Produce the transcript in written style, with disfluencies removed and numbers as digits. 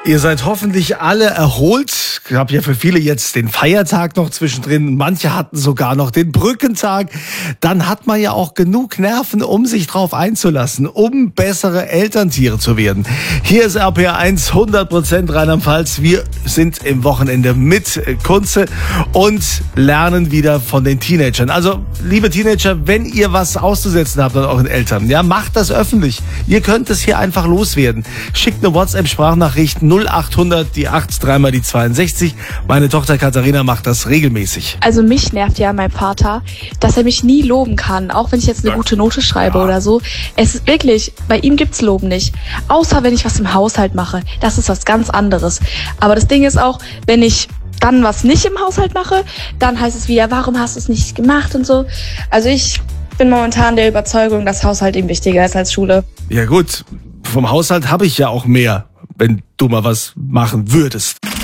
Ihr seid hoffentlich alle erholt. Ich habe ja für viele jetzt den Feiertag noch zwischendrin. Manche hatten sogar noch den Brückentag. Dann hat man ja auch genug Nerven, um sich drauf einzulassen, um bessere Elterntiere zu werden. Hier ist RPR1 100% Rheinland-Pfalz. Wir sind im Wochenende mit Kunze und lernen wieder von den Teenagern. Also, liebe Teenager, wenn ihr was auszusetzen habt an euren Eltern, ja, macht das öffentlich. Ihr könnt es hier einfach loswerden. Schickt eine WhatsApp-Sprachnachricht 0800 die 8 dreimal die 62. Meine Tochter Katharina macht das regelmäßig. Also mich nervt ja mein Vater, dass er mich nie loben kann, auch wenn ich jetzt eine gute Note schreibe oder so. Es ist wirklich, bei ihm gibt's Loben nicht. Außer wenn ich was im Haushalt mache. Das ist was ganz anderes. Aber das Ding ist auch, wenn ich dann was nicht im Haushalt mache, dann heißt es wieder, warum hast du es nicht gemacht und so. Also ich bin momentan der Überzeugung, dass Haushalt ihm wichtiger ist als Schule. Ja gut, vom Haushalt habe ich ja auch mehr, wenn du mal was machen würdest.